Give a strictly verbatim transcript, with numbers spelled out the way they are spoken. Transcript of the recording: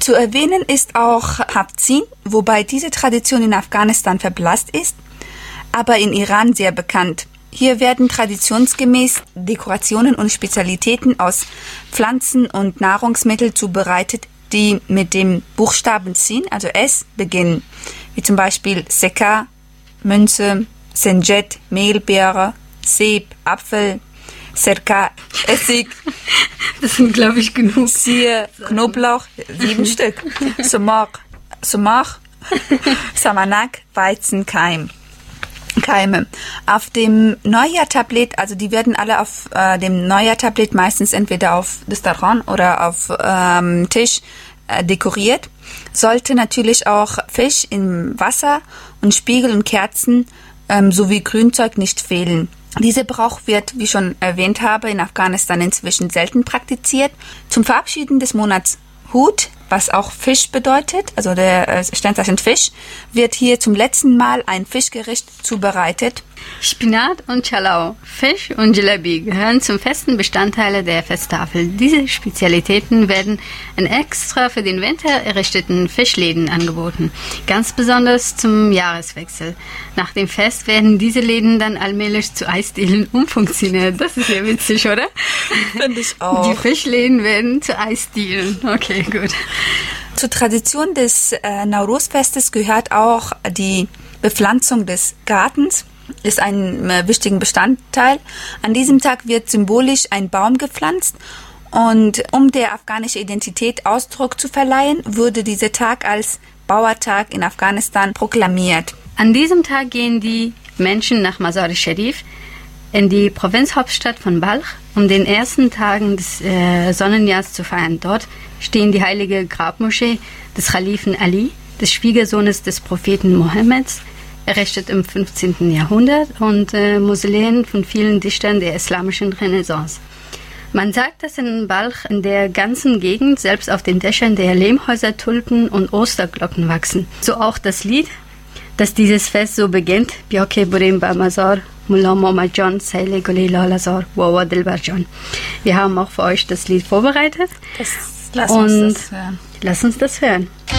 Zu erwähnen ist auch Haftzin, wobei diese Tradition in Afghanistan verblasst ist, aber in Iran sehr bekannt. Hier werden traditionsgemäß Dekorationen und Spezialitäten aus Pflanzen und Nahrungsmitteln zubereitet, die mit dem Buchstaben Sin, also S, beginnen, wie zum Beispiel Seka, Münze, Senjet, Mehlbeere, Seb, Apfel, Serka, Essig. Das sind, glaube ich, genug. Zier, Knoblauch, sieben Stück. Sumak, Sumak, Samanak, Weizen, Keim. Keime. Auf dem Neujahrtablett, also die werden alle auf äh, dem Neujahrtablett meistens entweder auf Dastarkhan oder auf ähm, Tisch äh, dekoriert. Sollte natürlich auch Fisch im Wasser und Spiegel und Kerzen ähm, sowie Grünzeug nicht fehlen. Dieser Brauch wird, wie ich schon erwähnt habe, in Afghanistan inzwischen selten praktiziert. Zum Verabschieden des Monats Hut, was auch Fisch bedeutet, also der äh, Sternzeichen Fisch, wird hier zum letzten Mal ein Fischgericht zubereitet. Spinat und Chalau, Fisch und Jalebi gehören zum festen Bestandteile der Festtafel. Diese Spezialitäten werden in extra für den Winter errichteten Fischläden angeboten, ganz besonders zum Jahreswechsel. Nach dem Fest werden diese Läden dann allmählich zu Eisdielen umfunktioniert. Das ist ja witzig, oder? Finde ich auch. Die Fischläden werden zu Eisdielen. Okay, gut. Zur Tradition des äh, Nowruz-Festes gehört auch die Bepflanzung des Gartens. Ist ein äh, wichtiger Bestandteil. An diesem Tag wird symbolisch ein Baum gepflanzt und um der afghanischen Identität Ausdruck zu verleihen, wurde dieser Tag als Bauertag in Afghanistan proklamiert. An diesem Tag gehen die Menschen nach Mazar-e-Sharif in die Provinzhauptstadt von Balch, um den ersten Tagen des äh, Sonnenjahrs zu feiern. Dort stehen die heilige Grabmoschee des Khalifen Ali, des Schwiegersohnes des Propheten Mohammeds, errichtet im fünfzehnten Jahrhundert, und äh, Mausoleen von vielen Dichtern der islamischen Renaissance. Man sagt, dass in Balch in der ganzen Gegend, selbst auf den Dächern der Lehmhäuser, Tulpen und Osterglocken wachsen. So auch das Lied, das dieses Fest so beginnt: Bioke Burim ba Mazar, Mullah Muhammad Jan, Saile Goli Lalazar, Wawa Dilbar Jan. Wir haben auch für euch das Lied vorbereitet. Das, lass und uns das hören. Lass uns das hören.